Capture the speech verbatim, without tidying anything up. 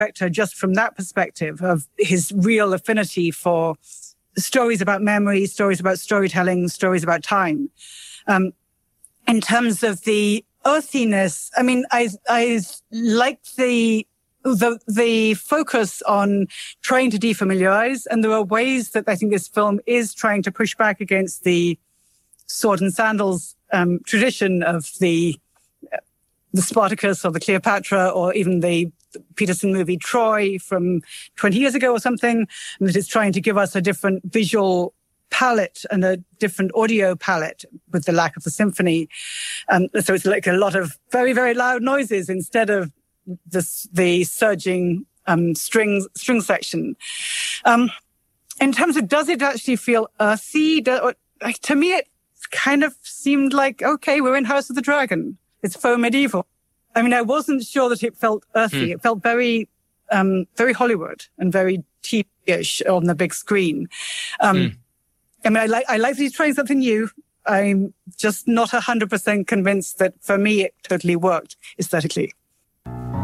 director just from that perspective of his real affinity for stories about memory, stories about storytelling, stories about time. Um, in terms of the earthiness, I mean, I, I like the, the, the focus on trying to defamiliarize. And there are ways that I think this film is trying to push back against the sword and sandals, um, tradition of the, the Spartacus or the Cleopatra or even the Peterson movie Troy from twenty years ago or something, and that it's trying to give us a different visual palette and a different audio palette with the lack of the symphony. Um, so it's like a lot of very, very loud noises instead of the, the surging um, strings, string section. Um, in terms of, does it actually feel earthy? Do, like, to me, it kind of seemed like, okay, we're in House of the Dragon. It's faux medieval. I mean, I wasn't sure that it felt earthy. Mm. It felt very, um, very Hollywood and very T V-ish on the big screen. Um, mm. I mean, I like, I like that he's trying something new. I'm just not a hundred percent convinced that for me it totally worked aesthetically.